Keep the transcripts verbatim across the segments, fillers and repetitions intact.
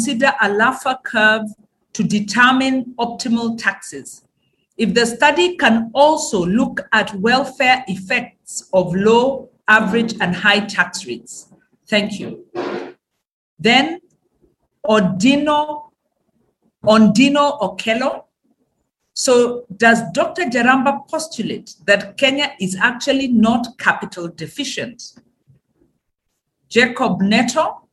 consider a Laffer curve to determine optimal taxes? If the study can also look at welfare effects of low, average, and high tax rates. Thank you. Then, Odino, Ondino Okello. So does Doctor Jaramba postulate that Kenya is actually not capital deficient? Jacob Neto.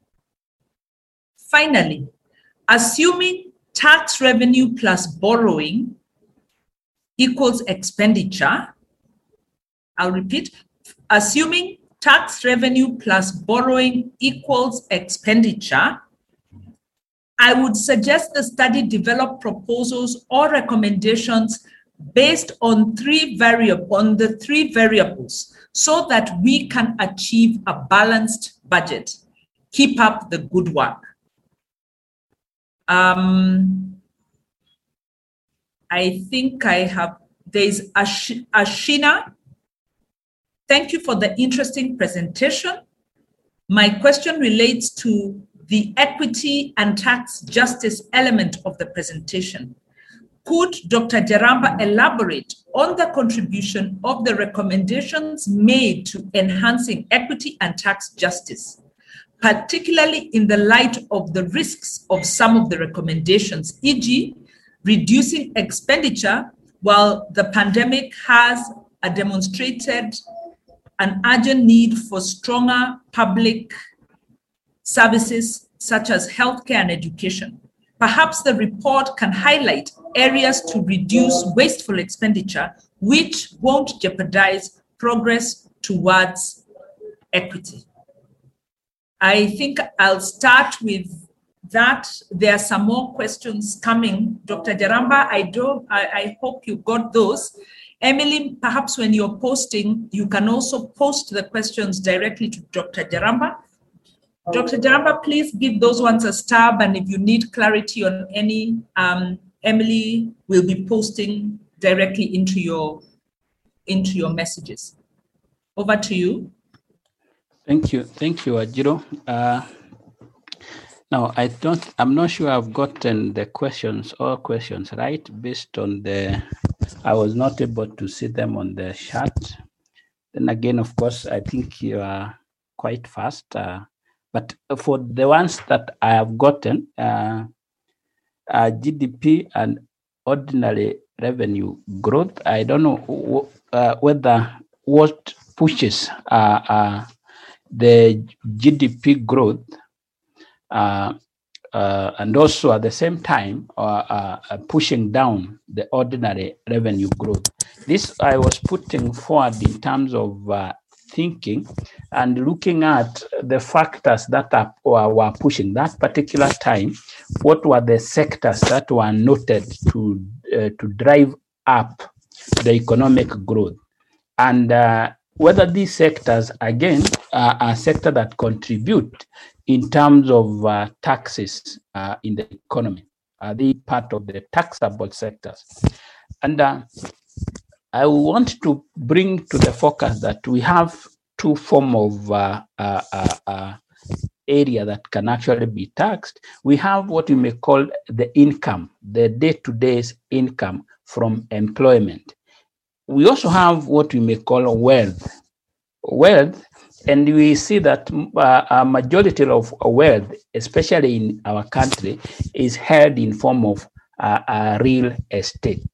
Finally, assuming tax revenue plus borrowing equals expenditure, I'll repeat, assuming tax revenue plus borrowing equals expenditure, I would suggest the study develop proposals or recommendations based on three variable on the three variables so that we can achieve a balanced budget. Keep up the good work. Um, I think I have, there's Ash, Ashina. Thank you for the interesting presentation. My question relates to the equity and tax justice element of the presentation. Could Doctor Jaramba elaborate on the contribution of the recommendations made to enhancing equity and tax justice, particularly in the light of the risks of some of the recommendations, for example, reducing expenditure while the pandemic has a demonstrated an urgent need for stronger public services such as healthcare and education. Perhaps the report can highlight areas to reduce wasteful expenditure which won't jeopardize progress towards equity. I think I'll start with that. There are some more questions coming. Doctor Jaramba, I don't, I, I hope you got those. Emily, perhaps when you're posting, you can also post the questions directly to Doctor Jaramba. Doctor Jaramba, please give those ones a stab, and if you need clarity on any, um, Emily will be posting directly into your, into your messages. Over to you. Thank you, thank you, Ajiro. Uh, now, I don't, I'm not sure I've gotten the questions, all questions right, based on the, I was not able to see them on the chat. Then again, of course, I think you are quite fast. Uh, but for the ones that I have gotten, uh, uh, G D P and ordinary revenue growth, I don't know uh, whether what pushes uh, uh, the G D P growth uh, uh, and also at the same time uh, uh, pushing down the ordinary revenue growth. This I was putting forward in terms of uh, thinking and looking at the factors that are, were pushing that particular time. What were the sectors that were noted to, uh, to drive up the economic growth? And uh, whether these sectors, again, uh, are sectors that contribute in terms of uh, taxes uh, in the economy. Are they part of the taxable sectors? And uh, I want to bring to the focus that we have two forms of uh, uh, uh, uh, area that can actually be taxed. We have what we may call the income, the day-to-day income from employment. We also have what we may call wealth. Wealth, and we see that uh, a majority of wealth, especially in our country, is held in form of uh, uh, real estate.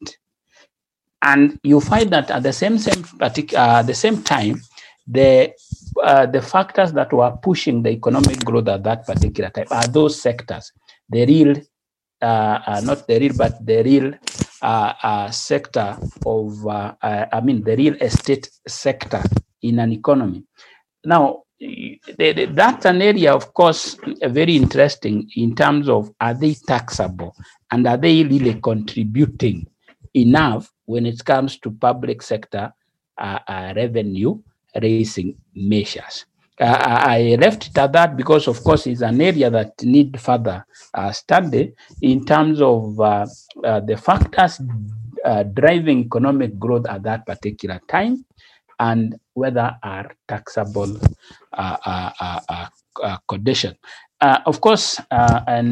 And you find that at the same same uh, the same time, the uh, the factors that were pushing the economic growth at that particular time are those sectors, the real, uh, uh, not the real, but the real uh, uh, sector of, uh, uh, I mean, the real estate sector in an economy. Now, the, the, that's an area, of course, very interesting in terms of are they taxable and are they really contributing enough when it comes to public sector uh, uh, revenue raising measures. Uh, I left it at that because, of course, it's an area that need further uh, study in terms of uh, uh, the factors uh, driving economic growth at that particular time and whether are taxable uh, uh, uh, uh, condition. Uh, of course, uh, and